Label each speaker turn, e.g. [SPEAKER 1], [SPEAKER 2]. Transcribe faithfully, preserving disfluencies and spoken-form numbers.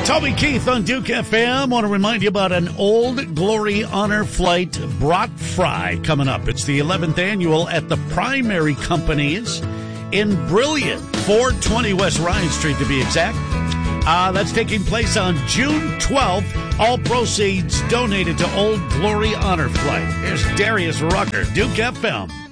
[SPEAKER 1] Toby Keith on Duke F M. Want to remind you about an Old Glory Honor Flight brat fry coming up. It's the eleventh annual at the Primary Companies in Brilliant, four twenty West Ryan Street to be exact. Uh, that's taking place on June twelfth. All proceeds donated to Old Glory Honor Flight. Here's Darius Rucker, Duke F M.